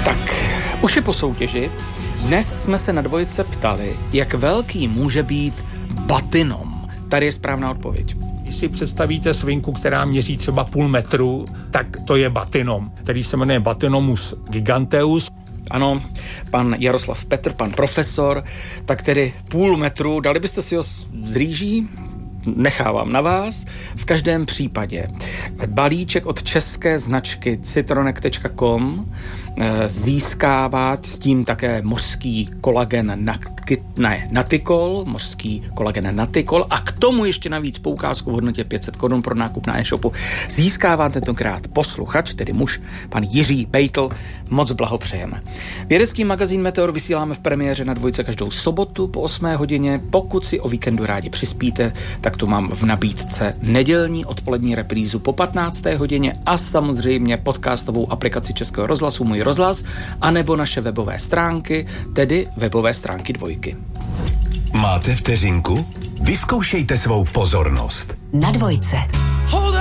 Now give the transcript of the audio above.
Tak, už je po soutěži. Dnes jsme se na dvojce ptali, jak velký může být batinom. Tady je správná odpověď. Když si představíte svinku, která měří třeba 0,5 metru, tak to je batinom, který se jmenuje Batinomus giganteus. Ano, pan Jaroslav Petr, pan profesor, tak tedy 0,5 metru, dali byste si ho z rýží? Nechávám na vás. V každém případě balíček od české značky citronek.com získává s tím také mořský kolagen Natikol, mořský kolagen Natikol a k tomu ještě navíc poukázku v hodnotě 500 Kč pro nákup na e-shopu. Získává tentokrát posluchač, tedy muž, pan Jiří Bejtl. Moc blahopřejeme. Vědecký magazín Meteor vysíláme v premiéře na dvojce každou sobotu po 8 hodině. Pokud si o víkendu rádi přispíte, tak tu mám v nabídce nedělní odpolední reprízu po 15. hodině a samozřejmě podcastovou aplikaci Českého rozhlasu Můj rozhlas, anebo naše webové stránky, tedy webové stránky dvojky. Máte vteřinku? Vyzkoušejte svou pozornost. Na dvojce.